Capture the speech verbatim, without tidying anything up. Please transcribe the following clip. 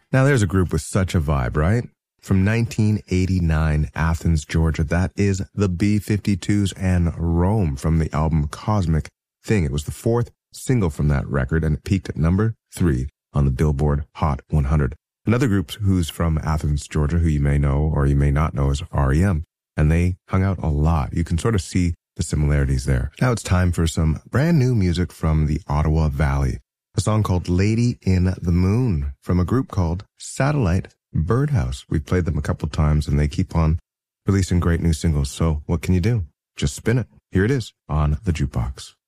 Now there's a group with such a vibe, right? From nineteen eighty-nine, Athens, Georgia. That is the B fifty-twos and Rome from the album Cosmic Thing. It was the fourth single from that record, and it peaked at number three on the Billboard Hot one hundred. Another group who's from Athens, Georgia, who you may know or you may not know, is R E M, and they hung out a lot. You can sort of see the similarities there. Now it's time for some brand new music from the Ottawa Valley. A song called Lady in the Moon from a group called Satellite Birdhouse. We've played them a couple times and they keep on releasing great new singles. So what can you do? Just spin it. Here it is on the Jukebox.